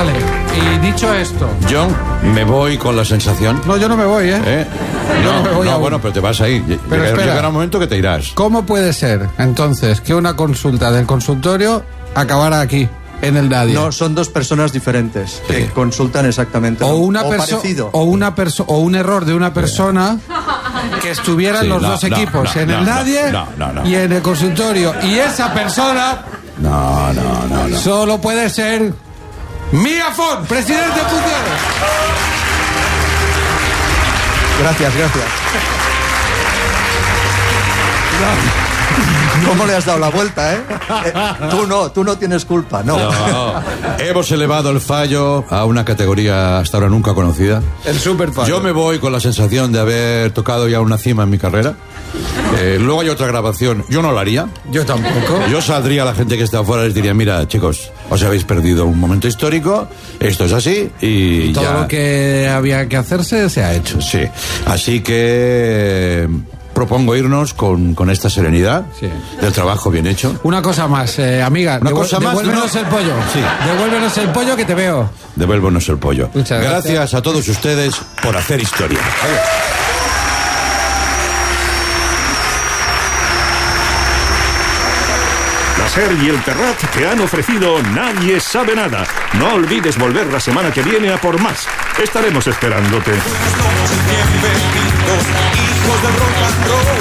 Vale, y dicho esto... Yo me voy con la sensación... No, yo no me voy, ¿eh? No, me voy aún. bueno, pero te vas ahí. Pero Llegará un momento que te irás. ¿Cómo puede ser, entonces, que una consulta del consultorio acabara aquí, en el Nadie? No, son dos personas diferentes que Sí. consultan exactamente O una parecido. o un error de una persona que estuviera en Sí, los no, dos no, equipos, no, en no, el no, Nadie no. y en el consultorio. Y esa persona No. solo puede ser Mía Font, presidente en funciones. Gracias. ¿Cómo le has dado la vuelta, Tú no tienes culpa, no. Hemos elevado el fallo a una categoría hasta ahora nunca conocida. El superfallo. Yo me voy con la sensación de haber tocado ya una cima en mi carrera. Luego hay otra grabación. Yo no lo haría. Yo tampoco. Yo saldría a la gente que está afuera y les diría, mira, chicos, os habéis perdido un momento histórico, esto es así y Todo ya. lo que había que hacerse se ha hecho. Sí, así que propongo irnos con esta serenidad del trabajo bien hecho. Una cosa más, amiga. Una cosa más, Devuélvenos no. el pollo. Sí. Devuélvenos el pollo que te veo. Devuélvenos el pollo. Muchas Gracias a todos ustedes por hacer historia. La SER y el Terrat te han ofrecido Nadie sabe nada. No olvides volver la semana que viene a por más. Estaremos esperándote. Bienvenidos, hijos del rock and roll.